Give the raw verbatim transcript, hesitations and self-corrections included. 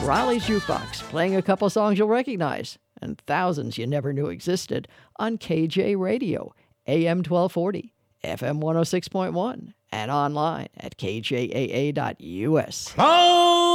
Raleigh's Jukebox, playing a couple songs you'll recognize and thousands you never knew existed on K J Radio, A M twelve forty, F M one oh six point one, and online at K J A A dot U S. Oh!